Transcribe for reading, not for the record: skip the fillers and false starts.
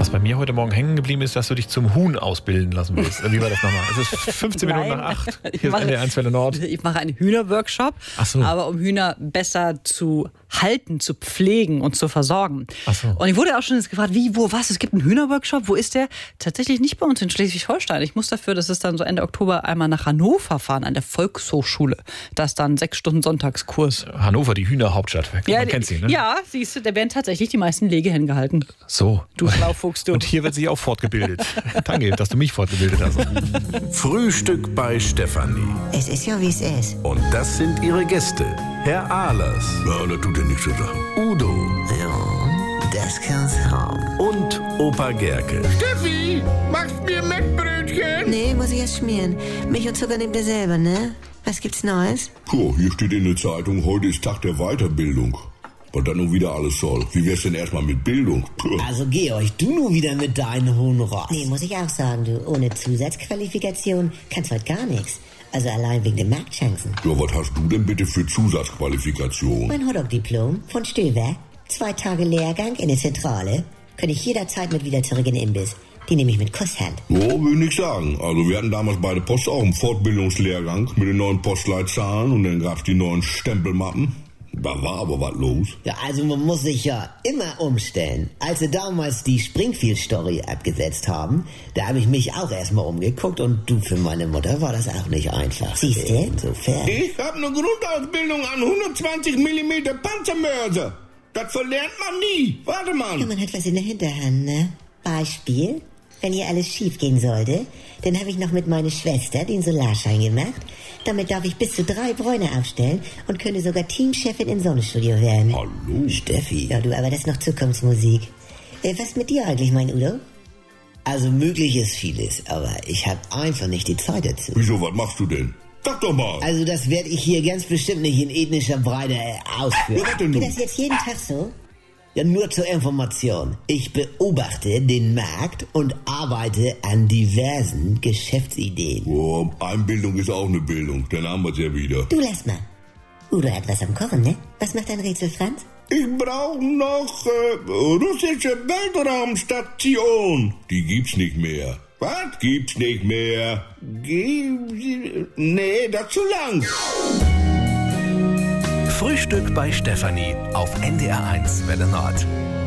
Was bei mir heute Morgen hängen geblieben ist, dass du dich zum Huhn ausbilden lassen willst. Wie war das nochmal? Es ist 15 Minuten nach 8. Hier ist NDR1 Welle Nord. Ich mache einen Hühnerworkshop, aber um Hühner besser zu halten, zu pflegen und zu versorgen. Und ich wurde auch schon jetzt gefragt, wie, wo, was? Es gibt einen Hühnerworkshop, wo ist der? Tatsächlich nicht bei uns in Schleswig-Holstein. Ich muss dafür, das ist dann so Ende Oktober, einmal nach Hannover fahren, an der Volkshochschule. Das ist dann 6 Stunden Sonntagskurs. Hannover, die Hühnerhauptstadt. Man kennt sie, ne? Ja, siehst du, da werden tatsächlich die meisten Legehennen gehalten. So. Du Schlaufuchs, du. Und hier wird sich auch fortgebildet. Danke, dass du mich fortgebildet hast. Frühstück bei Stefanie. Es ist ja, wie es ist. Und das sind ihre Gäste. Herr Ahlers. Ja, das tut ja nichts zu sagen. Udo. Ja, das kann's haben. Und Opa Gerke. Steffi, machst mir Mettbrötchen? Nee, muss ich erst schmieren. Milch und Zucker nehmt ihr selber, ne? Was gibt's Neues? Puh, hier steht in der Zeitung, heute ist Tag der Weiterbildung. Was dann nun wieder alles soll. Wie wär's denn erstmal mit Bildung? Puh. Also Georg, du nur wieder mit deinen hohen Ross. Nee, muss ich auch sagen, du. Ohne Zusatzqualifikation kannst heute gar nichts. Also allein wegen den Marktchancen. Ja, was hast du denn bitte für Zusatzqualifikation? Mein Hotdog-Diplom von Stöber. 2 Tage Lehrgang in der Zentrale. Könnte ich jederzeit mit wieder zurück in den Imbiss. Die nehme ich mit Kusshand. Ja, will nix sagen. Also wir hatten damals bei der Post auch einen Fortbildungslehrgang mit den neuen Postleitzahlen und dann gab's die neuen Stempelmappen. Da war aber was los. Ja, also man muss sich ja immer umstellen. Als sie damals die Springfield-Story abgesetzt haben, da habe ich mich auch erstmal umgeguckt und du, für meine Mutter war das auch nicht einfach. Siehst du? Insofern. Ich habe eine Grundausbildung an 120 mm Panzermörser. Das verlernt man nie. Warte mal. Ja, man hat was in der Hinterhand, ne? Beispiel, wenn hier alles schief gehen sollte, dann habe ich noch mit meiner Schwester den Solarschein gemacht. Damit darf ich bis zu 3 Bräune aufstellen und könnte sogar Teamchefin im Sonnenstudio werden. Hallo, Steffi. Ja, du, aber das ist noch Zukunftsmusik. Was mit dir eigentlich, mein Udo? Also möglich ist vieles, aber ich habe einfach nicht die Zeit dazu. Wieso, was machst du denn? Sag doch mal. Also das werde ich hier ganz bestimmt nicht in ethnischer Breite ausführen. Ja, was denn Geht nun? das jetzt jeden Tag so? Ja, nur zur Information. Ich beobachte den Markt und arbeite an diversen Geschäftsideen. Oh, Einbildung ist auch eine Bildung. Dann haben wir's ja wieder. Du, lass mal. Udo hat was am Kochen, ne? Was macht dein Rätsel, Franz? Ich brauche noch russische Weltraumstation. Die gibt's nicht mehr. Was? Gibt's nicht mehr? Nee, das ist zu lang. Frühstück bei Stefanie auf NDR1 Welle Nord.